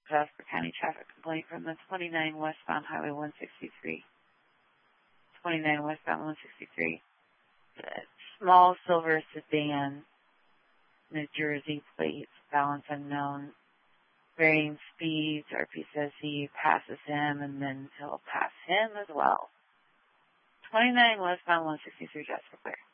Jasper County traffic complaint from the 29 westbound Highway 163. 29 westbound 163. Small silver sedan, New Jersey plates, balance unknown, varying speeds. RP says he passes him and then he'll pass him as well. 29 westbound 163 Jasper Clear.